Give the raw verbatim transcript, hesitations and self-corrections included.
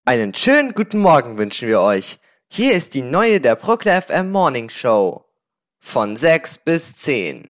Einen schönen guten Morgen wünschen wir euch. Hier ist die neue der Brokler F M Morning Show. Von sechs bis zehn.